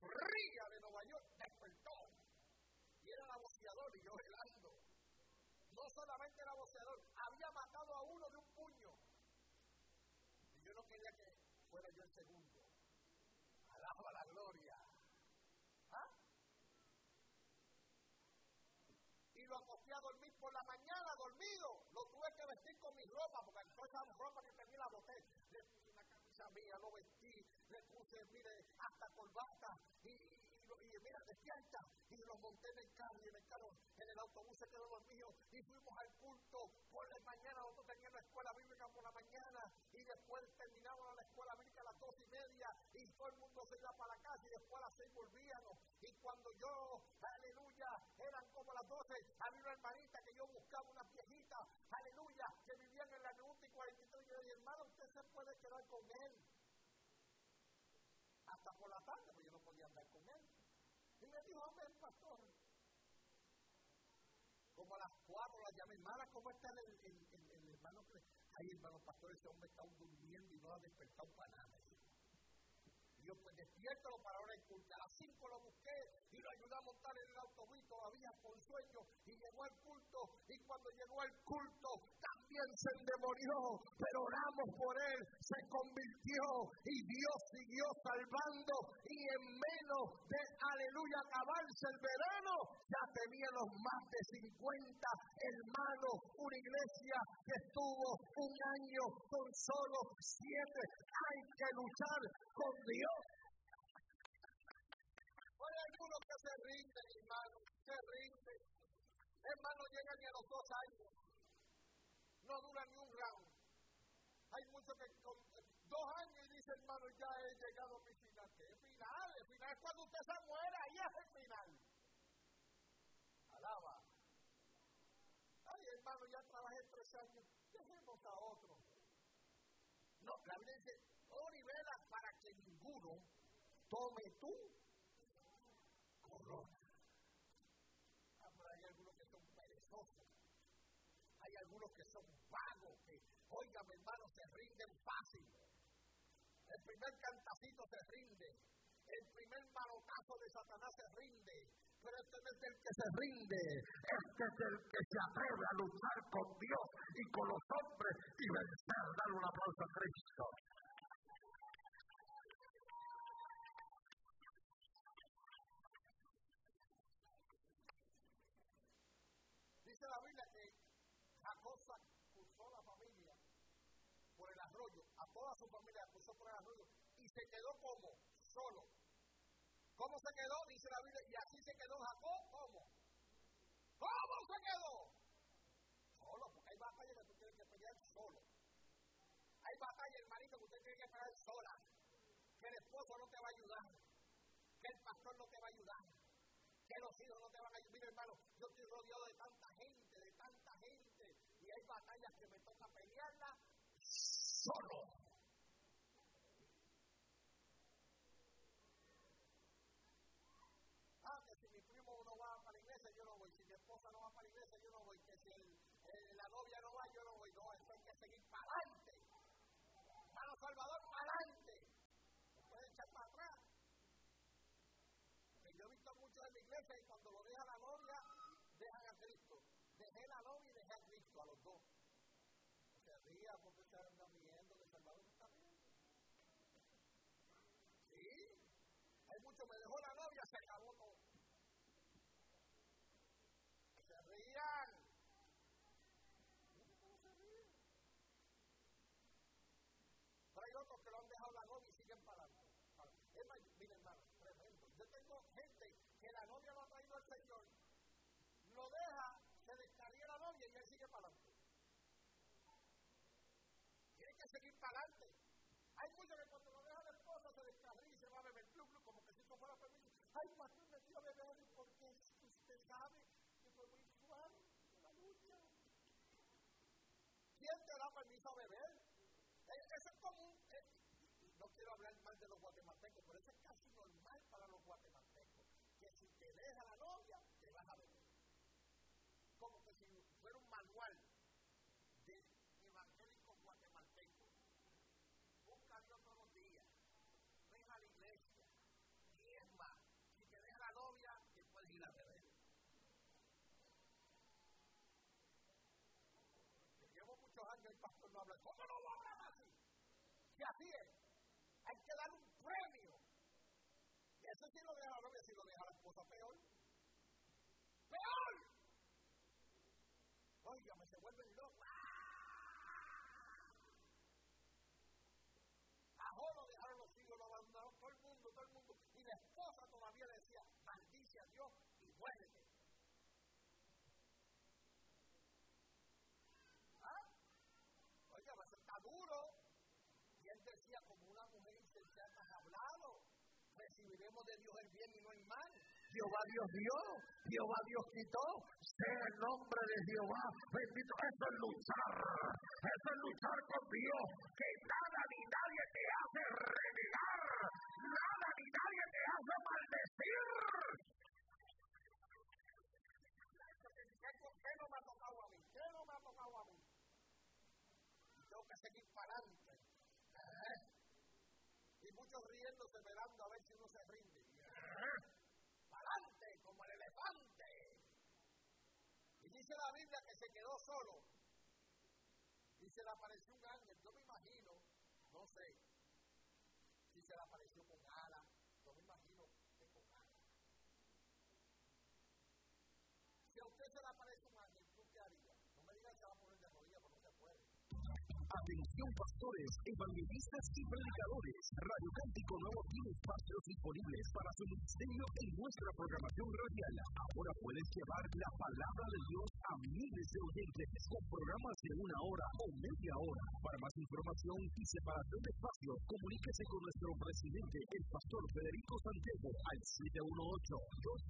fría de Nueva York, despertó. Y era el boxeador y yo gelando. No solamente era boxeador, había matado a uno de un puño. Y yo no quería que fuera yo el segundo. Alaba la gloria. ¿Ah? Y lo acosté a dormir por la mañana, dormido. Lo tuve que vestir con mi ropa, porque toda esa ropa que tenía la boté. Le puse una camisa mía, lo vestí, le puse, mire, hasta corbata. Y mira, despierta. Y lo monté en el carro, y en el carro, en el autobús se quedó dormido. Y fuimos al culto por la mañana. Nosotros teníamos la escuela bíblica por la mañana. Y después terminábamos la escuela bíblica a las 2:30. Y todo el mundo se iba para la casa. Y después a las 6 volvíamos. Y cuando yo, aleluya, eran como las 12. Había una hermanita que yo buscaba, unas viejitas, aleluya, que vivían en la Minuta y 43. Y yo le dije, hermano, usted se puede quedar con él. Hasta por la tarde, pues yo no podía andar con él. Y me dijo, hombre, el pastor. Como a las 4 la llamé, hermana, ¿cómo está el hermano? Ay, hermano pastor, ese hombre está durmiendo y no ha despertado para nada. Y yo, pues, despiértalo para ahora el culto. A las 5 lo busqué y lo ayudé a montar en el autobús, todavía con sueño, y llegó al culto. Y cuando llegó al culto, también se endemonió, pero oramos por él, se convirtió, y Dios siguió salvando. Y en menos de, aleluya, acabarse el verano, ya teníamos más de 50 hermanos, una iglesia que estuvo un año con solo 7. Hay que luchar con Dios. Hay algunos que se rinden, hermano, se rinden. Hermanos, llegan y a los 2 años no duran ni un round. Hay muchos que con 2 años y dicen, hermano, ya he llegado a mi final. ¿Qué final? El final es cuando usted se muera, ahí es el final. Alaba. Ay, hermano, ya trabajé 3 años, dejemos a otro. No, la Biblia dice, ora y vela para que ninguno tome tu corona. Pero hay algunos que son perezosos. Hay algunos que son vagos, que, óigame, hermano, se rinden fácil. El primer cantacito se rinde. El primer manotazo de Satanás se rinde. Pero este no es el que se rinde. Este es el que se atreve a luchar con Dios y con los hombres y vencer. Dale un aplauso a Cristo. Dice la Biblia que Jacob cruzó la familia por el arroyo, a toda su familia cruzó por el arroyo y se quedó como solo. ¿Cómo se quedó? Dice la Biblia, y así se quedó Jacob, ¿cómo? ¿Cómo se quedó? Solo, porque hay batallas que tú tienes que pelear solo. Hay batallas, hermanito, que usted tiene que pelear sola. Que el esposo no te va a ayudar, que el pastor no te va a ayudar, que los hijos no te van a ayudar. Mira, hermano, yo estoy rodeado de tanta gente, y hay batallas que me toca pelearlas solo. Que si mi primo no va para la iglesia, yo no voy. Si mi esposa no va para la iglesia, yo no voy. Que si la novia no va, yo no voy. No, eso hay que seguir para adelante. Hermano Salvador, para adelante. No puede echar para atrás. Yo he visto muchos en la iglesia y cuando lo deja la novia, dejan a Cristo. Dejé la novia y dejé a Cristo, a los dos. No se ría porque se andan riendo de Salvador, está bien. Sí. Hay muchos, me dejó la novia, se acabó todo. Se rían. ¿Cómo se ríen? Pero hay otros que lo han dejado la novia y siguen para adelante. Es más, mira, hermano, tremendo. Yo tengo gente que la novia lo ha traído al Señor, lo deja, se descarría la novia y él sigue para adelante. Tiene que seguir para adelante. Hay muchos que cuando lo deja la esposa se descarría y se va a beber club, como que si no fuera permiso. Ay, pastor, me dio a beber porque usted sabe que fue muy fuerte la lucha. ¿Quién te da permiso a beber? Eso es común. No quiero hablar mal de los guatemaltecos, pero eso es casi normal para los guatemaltecos. Que si te deja la novia, te vas a beber. Como que si fuera un manual de evangélicos guatemaltecos. Busca a Dios todos los días. Ven a la iglesia. Diezma. Y así es. Hay que dar un premio. Y eso sí lo deja la novia, si lo deja la esposa, peor. ¡Peor! Óigame, se vuelven locos. A Job dejaron los hijos, lo abandonaron todo el mundo. Y la esposa todavía le decía, maldice a Dios y muérete. Oiga, va a ser tan duro. Y él decía, como una mujer insensata has hablado, recibiremos de Dios el bien y no el mal. Jehová Dios dio, Jehová Dios quitó, sea el nombre de Jehová bendito. Eso es luchar con Dios, que nada ni nadie te hace renegar, nada ni nadie te hace maldecir. ¿Qué no me ha tocado a mí? ¿Qué no me ha tocado a mí? Y tengo que seguir para adelante. Y muchos riéndose, velando a ver si uno se rinde. Para adelante, como el elefante. Y dice la Biblia que se quedó solo. Y se le apareció un ángel. Yo me imagino, no sé, si se le apareció con alas. Yo me imagino que con alas. Si a usted se le aparece un ángel, ¿tú qué harías? No me digas que va a poner de rodillas porque no se puede. Atención pastores, evangelistas y predicadores. Radio Cántico Nuevo tiene espacios disponibles para su ministerio en nuestra programación radial. Ahora puedes llevar la palabra de Dios a miles de oyentes con programas de 1 hora o media hora. Para más información y separación de espacios, comuníquese con nuestro presidente, el pastor Federico Santiago, al 718-2